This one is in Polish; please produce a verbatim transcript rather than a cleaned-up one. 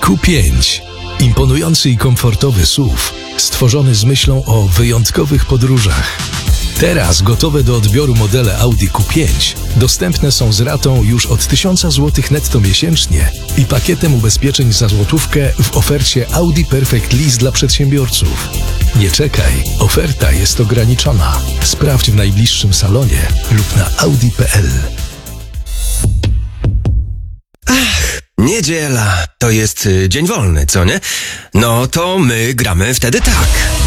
Q pięć. Imponujący i komfortowy S U V, stworzony z myślą o wyjątkowych podróżach. Teraz gotowe do odbioru modele Audi Q pięć dostępne są z ratą już od tysiąc złotych netto miesięcznie i pakietem ubezpieczeń za złotówkę w ofercie Audi Perfect Lease dla przedsiębiorców. Nie czekaj, oferta jest ograniczona. Sprawdź w najbliższym salonie lub na audi kropka p l. Niedziela to jest y, dzień wolny, co nie? No to my gramy wtedy tak.